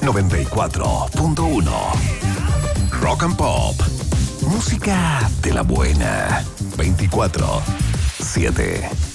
94.1. Rock and Pop. Música de la buena. 24/7.